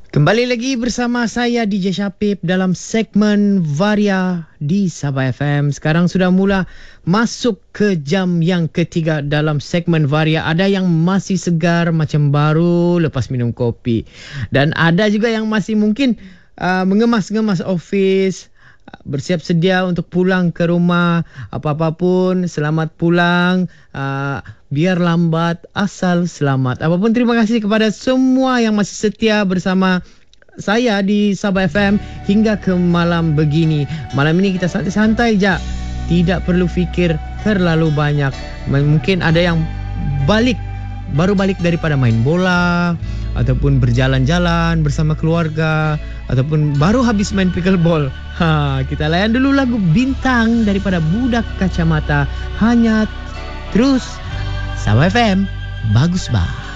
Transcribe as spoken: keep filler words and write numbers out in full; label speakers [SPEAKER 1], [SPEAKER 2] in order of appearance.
[SPEAKER 1] Kembali lagi bersama saya D J Syapib dalam segmen Varia di Sabah F M. Sekarang sudah mula masuk ke jam yang ketiga dalam segmen Varia. Ada yang masih segar macam baru lepas minum kopi. Dan ada juga yang masih mungkin uh, mengemas-ngemas office, bersiap sedia untuk pulang ke rumah. Apa-apa pun, selamat pulang. Uh, biar lambat, asal selamat. Apapun, terima kasih kepada semua yang masih setia bersama saya di Sabah F M hingga ke malam begini. Malam ini kita santai-santai je. Tidak perlu fikir terlalu banyak. Mungkin ada yang balik, baru balik daripada main bola, ataupun berjalan-jalan bersama keluarga, ataupun baru habis main pickleball. Ha, kita layan dulu lagu Bintang daripada Budak Kacamata. Hanya terus Sabah F M, bagus bah.